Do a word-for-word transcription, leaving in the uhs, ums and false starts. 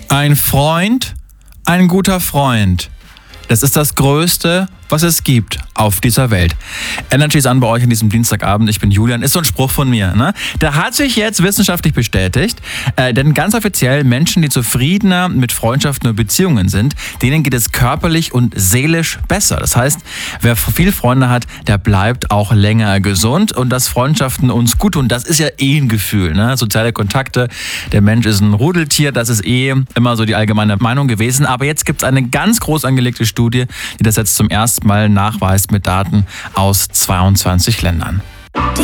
Ein Freund, ein guter Freund. Das ist das Größte, was es gibt auf dieser Welt. Energy ist an bei euch an diesem Dienstagabend. Ich bin Julian. Ist so ein Spruch von mir. Ne? Der hat sich jetzt wissenschaftlich bestätigt. Äh, denn ganz offiziell, Menschen, die zufriedener mit Freundschaften und Beziehungen sind, denen geht es körperlich und seelisch besser. Das heißt, wer viele Freunde hat, der bleibt auch länger gesund. Und dass Freundschaften uns gut tun, das ist ja eh ein Gefühl. Ne? Soziale Kontakte, der Mensch ist ein Rudeltier. Das ist eh immer so die allgemeine Meinung gewesen. Aber jetzt gibt es eine ganz groß angelegte Studie, die das jetzt zum ersten Mal nachweist mit Daten aus zweiundzwanzig Ländern.